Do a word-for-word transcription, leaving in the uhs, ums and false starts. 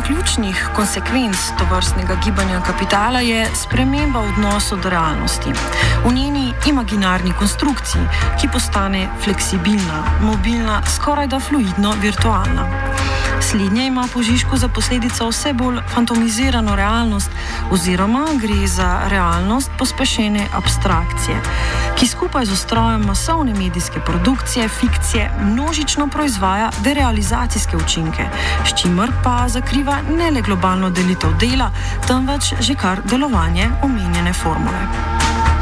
ključnih konsekvenc tovrstnega gibanja kapitala je sprememba v odnosu do realnosti. V njeni imaginarni konstrukciji, ki postane fleksibilna, mobilna, skorajda fluidno virtualna. Slednje ima po Žižku za posledico vse bolj fantomizirano realnost oziroma gre za realnost pospešene abstrakcije, ki skupaj z ustrojem masovne medijske produkcije, fikcije, množično proizvaja derealizacijske učinke, s čimer pa zakriva ne le globalno delitev dela, temveč že kar delovanje omenjene formule.